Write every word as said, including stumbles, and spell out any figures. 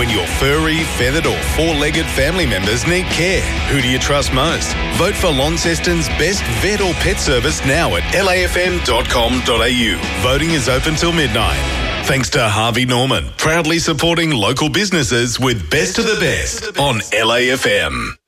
When your furry, feathered or four-legged family members need care, who do you trust most? Vote for Launceston's best vet or pet service now at L A F M dot com dot A U. Voting is open till midnight. Thanks to Harvey Norman, proudly supporting local businesses with Best of the Best on L A F M.